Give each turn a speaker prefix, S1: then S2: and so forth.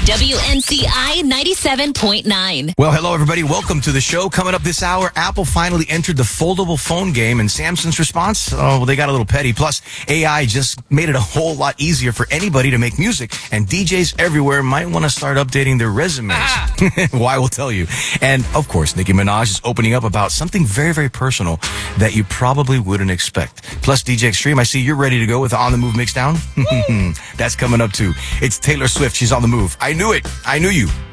S1: WNCI 97.9.
S2: Well, hello, everybody. Welcome to the show. Coming up this hour, Apple finally entered the foldable phone game, and Samsung's response? Oh, well, they got a little petty. Plus, AI just made it a whole lot easier for anybody to make music, and DJs everywhere might want to start updating their resumes. Why, we'll tell you. And, of course, Nicki Minaj is opening up about something very, very personal that you probably wouldn't expect. Plus, DJ Extreme, I see you're ready to go with the On the Move Mixdown. That's coming up, too. It's Taylor Swift. She's on the move. I knew it. I knew you.